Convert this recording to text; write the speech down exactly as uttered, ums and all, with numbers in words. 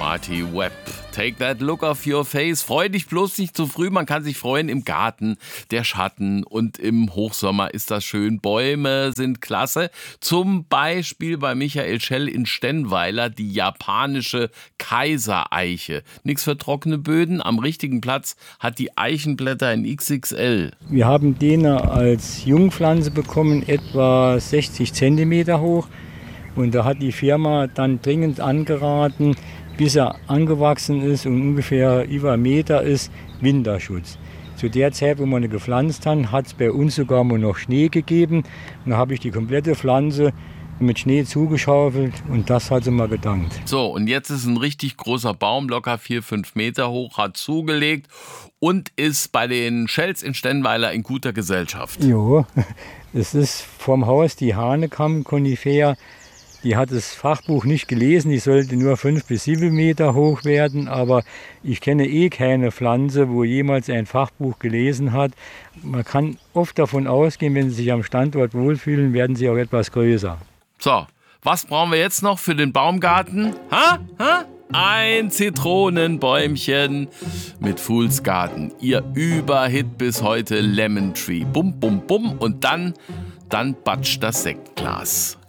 Marty Webb. Take that look off your face. Freu dich bloß nicht zu früh. Man kann sich freuen im Garten, der Schatten, und im Hochsommer ist das schön. Bäume sind klasse. Zum Beispiel bei Michael Schell in Stennweiler die japanische Kaisereiche. Nix für trockene Böden. Am richtigen Platz hat die Eichenblätter in X X L. Wir haben den als Jungpflanze bekommen, etwa sechzig Zentimeter hoch. Und da hat die Firma dann dringend angeraten, bis er angewachsen ist und ungefähr über einen Meter ist, Winterschutz. Zu der Zeit, wo wir ihn gepflanzt haben, hat es bei uns sogar mal noch Schnee gegeben. Und da habe ich die komplette Pflanze mit Schnee zugeschaufelt und das hat sie mal gedankt. So, und jetzt ist ein richtig großer Baum, locker vier, fünf Meter hoch, hat zugelegt und ist bei den Schells in Stennweiler in guter Gesellschaft. Jo, es ist vorm Haus die Hahnekamm-Konifere. Die hat das Fachbuch nicht gelesen, die sollte nur fünf bis sieben Meter hoch werden, aber ich kenne eh keine Pflanze, wo jemals ein Fachbuch gelesen hat. Man kann oft davon ausgehen, wenn sie sich am Standort wohlfühlen, werden sie auch etwas größer. So, was brauchen wir jetzt noch für den Baumgarten? Ha? Ha? Ein Zitronenbäumchen mit Fools Garden. Ihr Überhit bis heute Lemon Tree. Bum, bum, bum und dann, dann batscht das Sektglas.